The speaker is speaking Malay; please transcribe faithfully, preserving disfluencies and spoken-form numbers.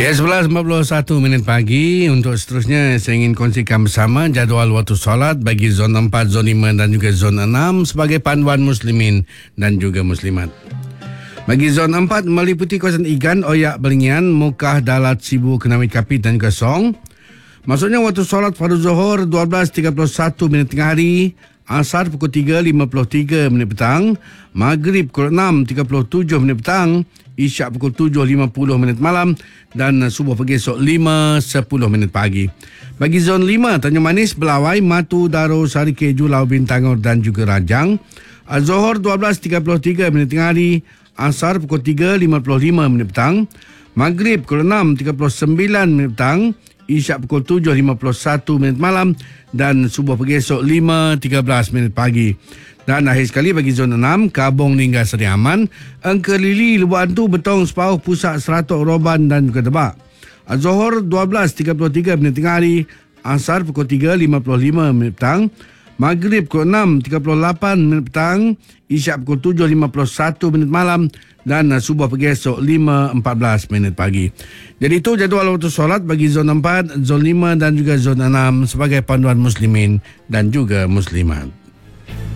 Ya, sebelas empat puluh satu minit pagi. Untuk seterusnya, saya ingin kongsikan bersama jadual waktu solat bagi zon empat, zon lima dan juga zon enam sebagai panduan muslimin dan juga muslimat. Bagi zon empat, meliputi kawasan Igan, Oyak, Belingian, Mukah, Dalat, Sibu, Kenawit, Kapit dan Kesong. Maksudnya waktu solat fardu zuhur dua belas tiga puluh satu minit tengah hari, Asar pukul tiga lima puluh tiga minit petang, Maghrib pukul enam tiga puluh tujuh minit petang, Isyak pukul tujuh lima puluh minit malam dan subuh pagi esok lima sepuluh minit pagi. Bagi zon lima, Tanjung Manis, Belawai, Matu, Daro, Sari Keju, Lau Bintangor dan juga Rajang. Zuhur dua belas tiga puluh tiga minit tengah hari, Asar pukul tiga lima puluh lima minit petang, Maghrib pukul enam tiga puluh sembilan minit petang, Isyak pukul tujuh lima puluh satu minit malam dan subuh pagi esok lima tiga belas minit pagi. Dan akhir sekali bagi zon enam, Kabong hingga Seri Aman, Engke Lili, Lubuk Antu, Betong, Sepauh, Pusat, Seratok, Roban dan juga Tebak. Zuhur dua belas tiga puluh tiga minit tengah hari, Asar pukul tiga lima puluh lima minit petang, Maghrib pukul enam tiga puluh lapan minit petang, Isyak pukul tujuh lima puluh satu minit malam dan subuh pagi esok lima empat belas minit pagi. Jadi itu jadual waktu solat bagi zon empat, zon lima dan juga zon enam sebagai panduan muslimin dan juga muslimat.